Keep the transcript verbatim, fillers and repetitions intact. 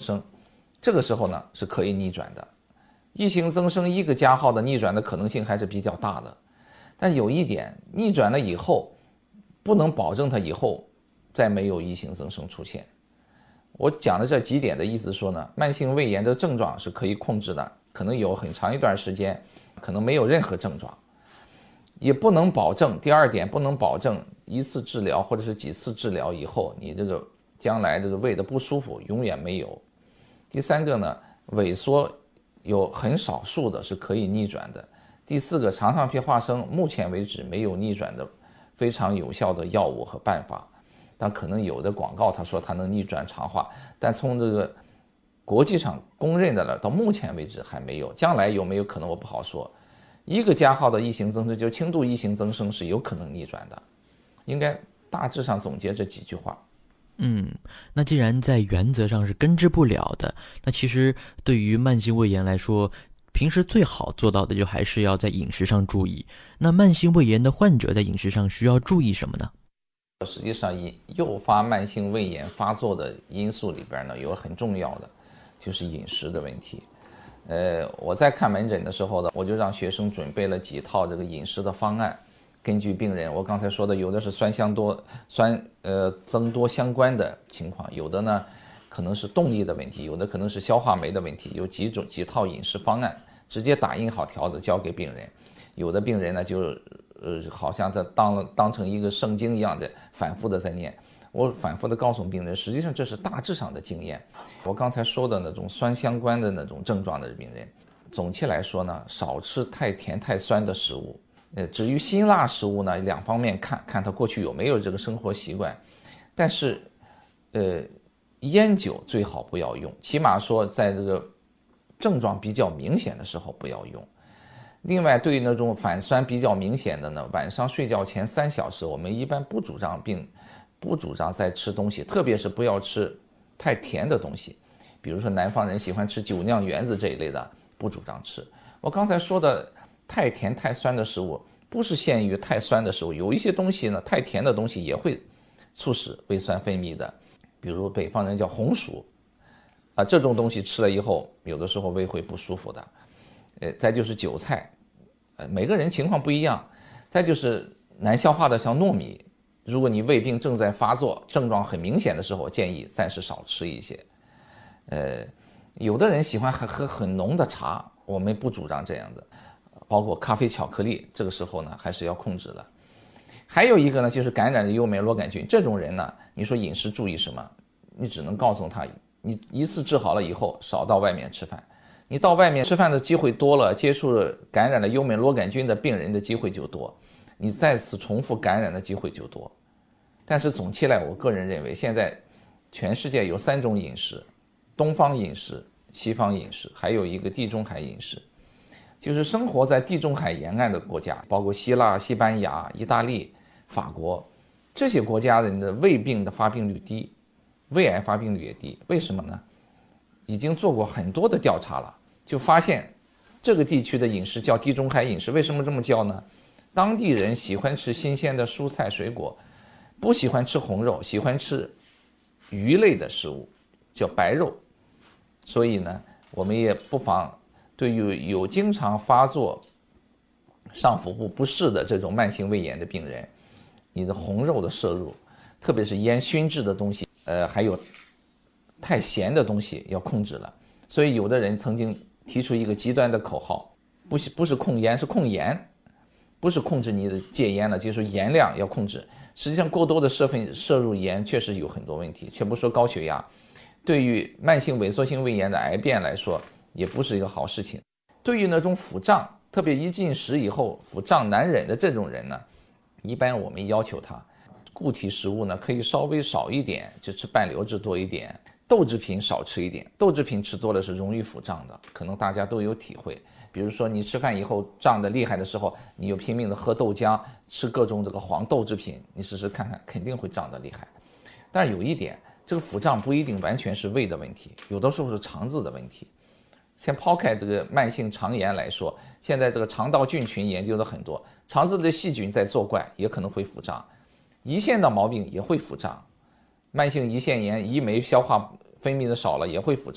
生，这个时候呢是可以逆转的。异型增生一个加号的逆转的可能性还是比较大的，但有一点，逆转了以后不能保证它以后再没有异型增生出现。我讲的这几点的意思说呢，慢性胃炎的症状是可以控制的，可能有很长一段时间可能没有任何症状，也不能保证。第二点，不能保证一次治疗或者是几次治疗以后你这个将来这个胃的不舒服永远没有。第三个呢，萎缩有很少数的是可以逆转的。第四个，肠上皮化生目前为止没有逆转的非常有效的药物和办法，但可能有的广告他说它能逆转肠化，但从这个国际上公认的了，到目前为止还没有，将来有没有可能我不好说。一个加号的异型增生，就轻度异型增生是有可能逆转的，应该大致上总结这几句话。 嗯，那既然在原则上是根治不了的，那其实对于慢性胃炎来说，平时最好做到的就还是要在饮食上注意。那慢性胃炎的患者在饮食上需要注意什么呢？ 实际上诱发慢性胃炎发作的因素里边呢，有很重要的就是饮食的问题。呃，我在看门诊的时候呢，我就让学生准备了几套这个饮食的方案，根据病人，我刚才说的，有的是酸香多酸呃增多相关的情况，有的呢可能是动力的问题，有的可能是消化酶的问题，有几种几套饮食方案，直接打印好条子交给病人。有的病人呢就呃好像他当当成一个圣经一样的反复的在念。我反复的告诉病人，实际上这是大致上的经验。我刚才说的那种酸相关的那种症状的病人，总体来说呢，少吃太甜太酸的食物。呃，至于辛辣食物呢，两方面看看他过去有没有这个生活习惯。但是，呃，烟酒最好不要用，起码说在这个症状比较明显的时候不要用。另外，对于那种反酸比较明显的呢，晚上睡觉前三小时，我们一般不主张病。不主张再吃东西，特别是不要吃太甜的东西，比如说南方人喜欢吃酒酿圆子这一类的，不主张吃。我刚才说的太甜太酸的食物，不是限于太酸的食物，有一些东西呢，太甜的东西也会促使胃酸分泌的，比如北方人叫红薯啊，这种东西吃了以后，有的时候胃会不舒服的。呃，再就是韭菜，呃，每个人情况不一样。再就是难消化的像糯米。如果你胃病正在发作，症状很明显的时候，建议暂时少吃一些。呃，有的人喜欢喝很浓的茶，我们不主张这样的，包括咖啡、巧克力，这个时候呢还是要控制的。还有一个呢，就是感染的幽门螺杆菌，这种人呢，你说饮食注意什么？你只能告诉他，你一次治好了以后，少到外面吃饭。你到外面吃饭的机会多了，接触了感染了幽门螺杆菌的病人的机会就多，你再次重复感染的机会就多。但是总体来，我个人认为，现在全世界有三种饮食：东方饮食、西方饮食，还有一个地中海饮食。就是生活在地中海沿岸的国家，包括希腊、西班牙、意大利、法国，这些国家人的胃病的发病率低，胃癌发病率也低。为什么呢？已经做过很多的调查了，就发现这个地区的饮食叫地中海饮食。为什么这么叫呢？当地人喜欢吃新鲜的蔬菜水果，不喜欢吃红肉，喜欢吃鱼类的食物，叫白肉。所以呢，我们也不妨对于有经常发作上腹部不适的这种慢性胃炎的病人，你的红肉的摄入，特别是烟熏制的东西，呃，还有太咸的东西要控制了。所以有的人曾经提出一个极端的口号，不是不是控烟，是控盐，不是控制你的戒烟了，就是盐量要控制。实际上，过多的摄分摄入盐确实有很多问题，且不说高血压，对于慢性萎缩性胃炎的癌变来说，也不是一个好事情。对于那种腹胀，特别一进食以后腹胀难忍的这种人呢，一般我们要求他固体食物呢可以稍微少一点，就吃半流质多一点，豆制品少吃一点。豆制品吃多了是容易腹胀的，可能大家都有体会。比如说你吃饭以后胀得厉害的时候，你又拼命的喝豆浆，吃各种这个黄豆制品，你试试看看，肯定会胀得厉害。但是有一点，这个腹胀不一定完全是胃的问题，有的时候是肠子的问题。先抛开这个慢性肠炎来说，现在这个肠道菌群研究的很多，肠子的细菌在作怪，也可能会腹胀。胰腺的毛病也会腹胀，慢性胰腺炎，胰酶消化分泌的少了也会腹胀。